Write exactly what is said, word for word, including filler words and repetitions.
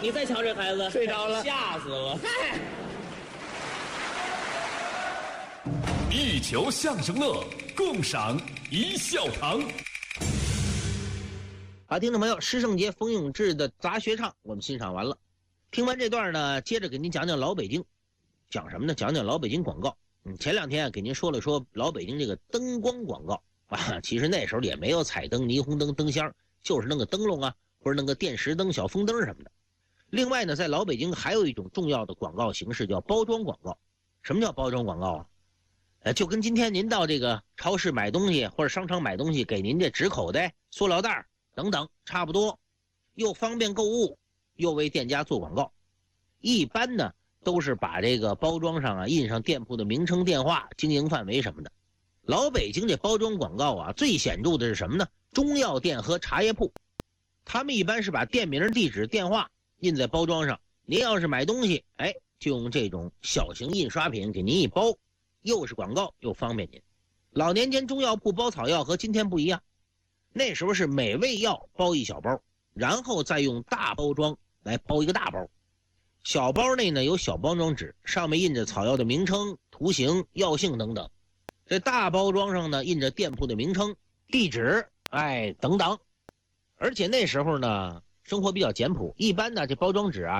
你再瞧这孩子， 睡着了， 吓死我！嗨， 一球相声乐，共赏一笑堂。 好，听众朋友，施圣杰、冯永志的杂学唱我们欣赏完了。听完这段呢，接着给您讲讲老北京。讲什么呢？讲讲老北京广告。嗯，前两天啊，给您说了说老北京这个灯光广告啊，其实那时候也没有彩灯、霓虹灯、灯箱，就是弄个灯笼啊，或者弄个电石灯、小风灯什么的。另外呢，在老北京还有一种重要的广告形式叫包装广告。什么叫包装广告啊？呃，就跟今天您到这个超市买东西或者商场买东西，给您这纸口袋、塑料袋等等差不多，又方便购物，又为店家做广告。一般呢都是把这个包装上啊印上店铺的名称、电话、经营范围什么的。老北京这包装广告啊，最显著的是什么呢？中药店和茶叶铺，他们一般是把店名、地址、电话印在包装上。您要是买东西，哎，就用这种小型印刷品给您一包，又是广告又方便您。老年间中药铺包草药和今天不一样，那时候是每味药包一小包，然后再用大包装来包一个大包。小包内呢有小包装纸，上面印着草药的名称、图形、药性等等。这大包装上呢印着店铺的名称、地址，哎等等。而且那时候呢生活比较简朴，一般呢这包装纸啊